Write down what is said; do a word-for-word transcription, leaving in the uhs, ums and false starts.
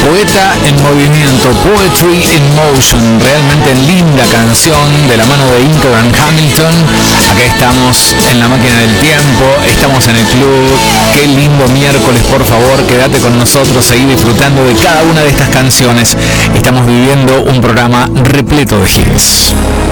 Poeta en movimiento, Poetry in Motion, realmente linda canción de la mano de Inker and Hamilton. Acá estamos en la máquina del tiempo, estamos en el club. Qué lindo miércoles, por favor, quédate con nosotros, seguí disfrutando de cada una de estas canciones. Estamos viviendo un programa repleto de hits.